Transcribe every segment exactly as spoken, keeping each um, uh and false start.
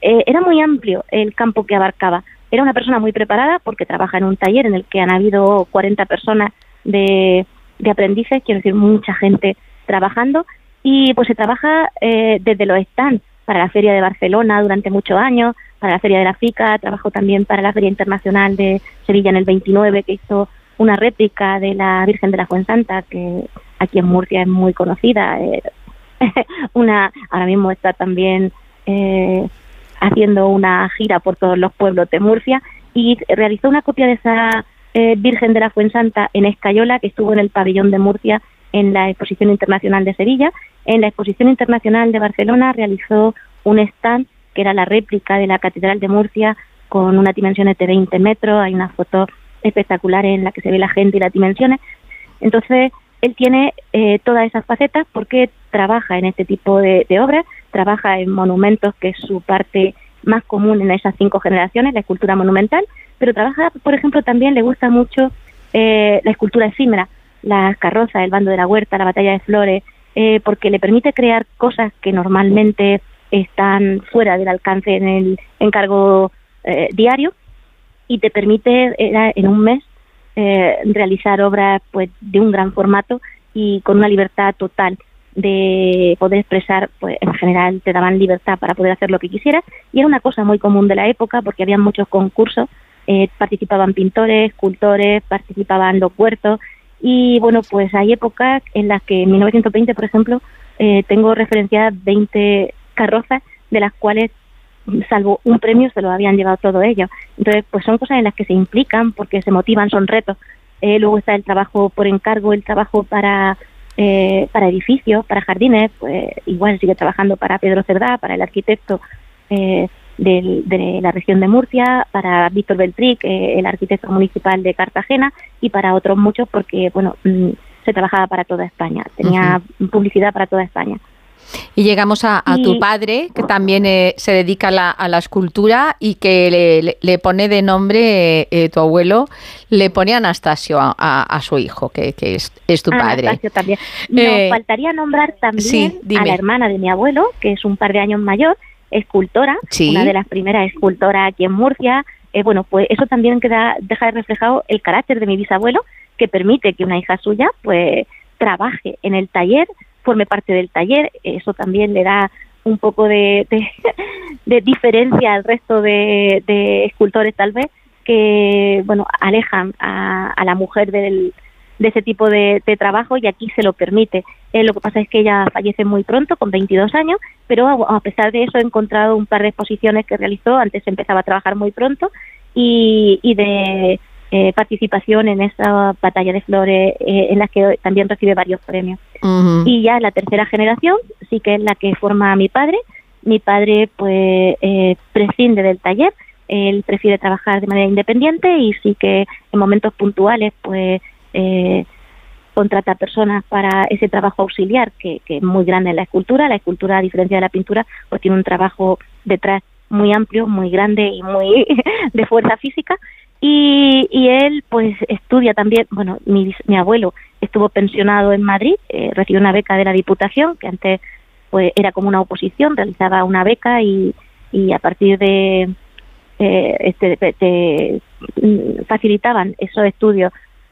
eh, era muy amplio el campo que abarcaba. Era una persona muy preparada porque trabaja en un taller en el que han habido cuarenta personas de, de aprendices, quiero decir, mucha gente trabajando, y pues se trabaja eh, desde los stands para la Feria de Barcelona durante muchos años, para la Feria de la Fica, trabajó también para la Feria Internacional de Sevilla en el veintinueve, que hizo una réplica de la Virgen de la Fuensanta, que aquí en Murcia es muy conocida. Eh, una ahora mismo está también eh, haciendo una gira por todos los pueblos de Murcia, y realizó una copia de esa eh, Virgen de la Fuensanta en escayola, que estuvo en el pabellón de Murcia en la Exposición Internacional de Sevilla. En la Exposición Internacional de Barcelona realizó un stand que era la réplica de la Catedral de Murcia con unas dimensiones de veinte metros. Hay una foto espectacular en la que se ve la gente y las dimensiones. Entonces, él tiene eh, todas esas facetas porque trabaja en este tipo de, de obras, trabaja en monumentos, que es su parte más común en esas cinco generaciones, la escultura monumental, pero trabaja, por ejemplo, también le gusta mucho eh, la escultura efímera, las carrozas, el bando de la huerta, la batalla de flores, eh, porque le permite crear cosas que normalmente están fuera del alcance en el encargo eh, diario, y te permite eh, en un mes eh, realizar obras pues de un gran formato y con una libertad total de poder expresar. Pues en general te daban libertad para poder hacer lo que quisieras, y era una cosa muy común de la época porque había muchos concursos, eh, participaban pintores, escultores, participaban los huertos, y bueno, pues hay épocas en las que en mil novecientos veinte, por ejemplo, eh, tengo referenciadas veinte carrozas, de las cuales salvo un premio se lo habían llevado todos ellos. Entonces, pues son cosas en las que se implican porque se motivan, son retos. Eh, luego está el trabajo por encargo, el trabajo para eh, para edificios, para jardines, pues igual sigue trabajando para Pedro Cerdá, para el arquitecto eh, del, de la región de Murcia, para Víctor Beltric, eh, el arquitecto municipal de Cartagena, y para otros muchos porque, bueno, mm, se trabajaba para toda España, tenía uh-huh. publicidad para toda España. Y llegamos a, a tu padre, que también eh, se dedica a la, a la escultura y que le, le, le pone de nombre, eh, tu abuelo, le pone Anastasio a, a, a su hijo, que, que es, es tu padre. Anastasio también. Nos eh, faltaría nombrar también sí, a la hermana de mi abuelo, que es un par de años mayor, escultora, sí. una de las primeras escultoras aquí en Murcia. Eh, bueno, pues eso también queda, deja reflejado el carácter de mi bisabuelo, que permite que una hija suya pues trabaje en el taller, forme parte del taller. Eso también le da un poco de, de, de diferencia al resto de, de escultores, tal vez, que bueno alejan a, a la mujer del, de ese tipo de, de trabajo, y aquí se lo permite. Eh, lo que pasa es que ella fallece muy pronto, con veintidós años, pero a, a pesar de eso he encontrado un par de exposiciones que realizó. Antes empezaba a trabajar muy pronto, y, y de Eh, participación en esa batalla de flores, eh, en la que también recibe varios premios. Uh-huh. Y ya la tercera generación sí que es la que forma a mi padre. Mi padre pues eh, prescinde del taller, él prefiere trabajar de manera independiente, y sí que en momentos puntuales pues eh, contrata personas para ese trabajo auxiliar, que, que es muy grande en la escultura. La escultura, a diferencia de la pintura, pues tiene un trabajo detrás muy amplio, muy grande y muy de fuerza física. Y, y él pues estudia también. Bueno, mi, mi abuelo estuvo pensionado en Madrid, eh, recibió una beca de la Diputación, que antes pues era como una oposición, realizaba una beca, y, y a partir de eh, este de, de, de, facilitaban esos estudios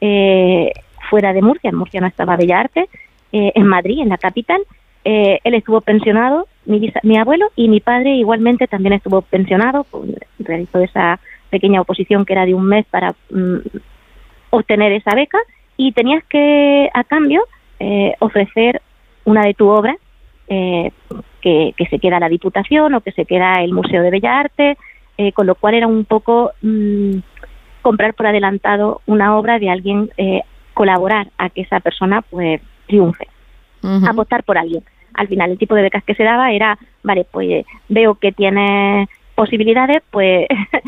eh, fuera de Murcia. En Murcia no estaba Bellas Artes, eh, en Madrid, en la capital. Eh, él estuvo pensionado, mi, mi abuelo, y mi padre igualmente también estuvo pensionado, pues, realizó esa pequeña oposición que era de un mes para mm, obtener esa beca, y tenías que, a cambio, eh, ofrecer una de tu obra eh, que, que se queda la Diputación o que se queda el Museo de Bellas Artes, eh, con lo cual era un poco mm, comprar por adelantado una obra de alguien, eh, colaborar a que esa persona pues triunfe, uh-huh. apostar por alguien. Al final el tipo de becas que se daba era, vale, pues veo que tienes posibilidades, pues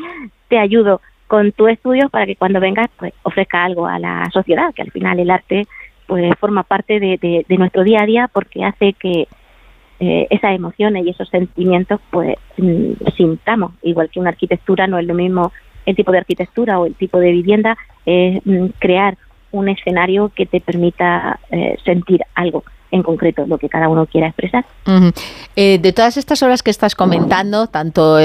te ayudo con tus estudios para que cuando vengas pues ofrezca algo a la sociedad, que al final el arte pues forma parte de, de, de nuestro día a día, porque hace que eh, esas emociones y esos sentimientos pues sintamos. Igual que una arquitectura, no es lo mismo el tipo de arquitectura o el tipo de vivienda, es eh, crear un escenario que te permita eh, sentir algo en concreto, lo que cada uno quiera expresar. Uh-huh. Eh, de todas estas obras que estás comentando, tanto